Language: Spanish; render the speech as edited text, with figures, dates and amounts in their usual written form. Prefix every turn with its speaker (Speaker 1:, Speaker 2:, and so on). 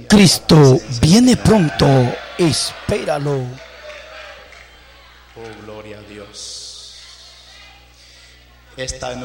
Speaker 1: Cristo viene pronto, espéralo.
Speaker 2: Oh, gloria a Dios. Esta